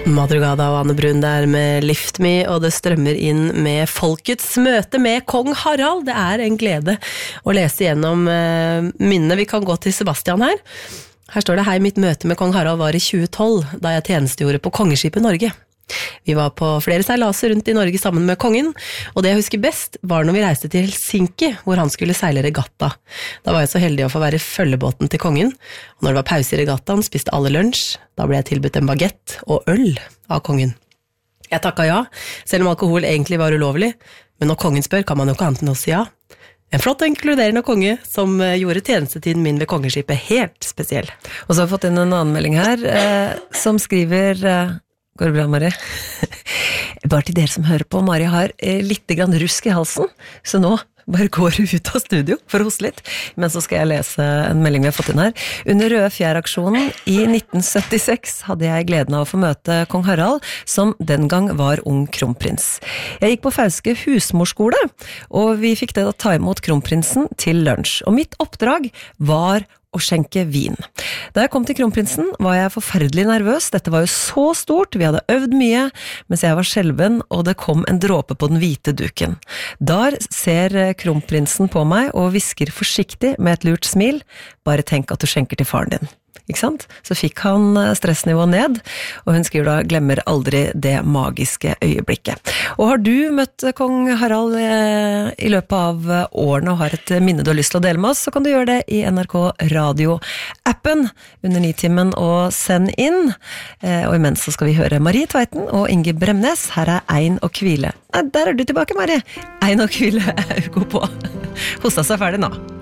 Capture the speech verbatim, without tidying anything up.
Madrugada og Anne Brun der med Lift Me, og det strømmer inn med folkets møte med Kong Harald. Det er en glede å lese gjennom uh, minnene. Vi kan gå til Sebastian her. Her står det: hei, mitt møte med Kong Harald var i tjue tolv, da jeg tjenestegjorde på Kongeskipet Norge. Vi var på flere seilaser rundt i Norge sammen med kongen, og det jeg husker best var når vi reiste til Helsinki, hvor han skulle seile regatta. Da var jeg så heldig å få være følgebåten til kongen, og når det var pause i regattaen, spiste alle lunsj. Da ble jeg tilbudt en baguette og øl av kongen. Jeg takket ja, selv om alkohol egentlig var ulovlig, men når kongen spør, kan man jo ikke annet enn å si ja. En flott og inkluderende konge som gjorde tjenestetiden min ved kongeskipet helt spesiell. Og så har vi fått inn en annen melding her, eh, som skriver... Eh, Går det bra, Marie? Bare til dere som hører på, Marie har eh, litt grann rusk i halsen, så nå bare går du ut av studio for å hoste litt. Men så skal jeg lese en melding vi har fått inn her. Under Røde Fjær-aksjonen i nitten syttiseks hadde jeg gleden av å få møte kong Harald, som den gang var ung kronprins. Jeg gikk på Fauske husmorskole, og vi fikk det å ta imot kronprinsen til lunsj. Og mitt oppdrag var å skjenke vin. Da jeg kom til kronprinsen var jeg forferdelig nervøs. Dette var jo så stort, vi hadde øvd mye, mens jeg var skjelven, og det kom en dråpe på den hvite duken. Der ser kronprinsen på meg og hvisker forsiktig med et lurt smil: bare tenk at du skjenker til faren din. Ikke sant? Så fikk han stressnivået ned, og hun skriver da: glemmer aldri det magiske øyeblikket. Og har du møtt kong Harald i løpet av årene og har et minne du har lyst til å dele med oss, så kan du gjøre det i N R K Radio-appen under Nitimen og send inn. Og imens så skal vi høre Marie Tveiten og Inge Bremnes. Her er Ein og Kvile. Nei, der er du tilbake, Marie. Ein og Kvile er jo god på. Hosta seg ferdig nå.